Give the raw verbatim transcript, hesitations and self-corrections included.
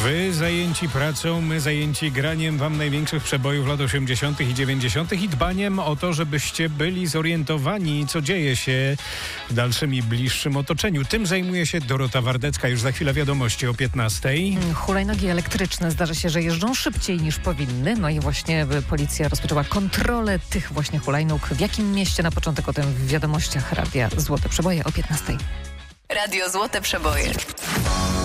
Wy zajęci pracą, my zajęci graniem wam największych przebojów lat osiemdziesiątych i dziewięćdziesiątych i dbaniem o to, żebyście byli zorientowani, co dzieje się w dalszym i bliższym otoczeniu. Tym zajmuje się Dorota Wardecka. Już za chwilę wiadomości o piętnastej. Hulajnogi elektryczne zdarza się, że jeżdżą szybciej niż powinny. No i właśnie policja rozpoczęła kontrolę tych właśnie hulajnóg. W jakim mieście? Na początek o tym w wiadomościach Radia Złote Przeboje o piętnastej. Radio Złote Przeboje.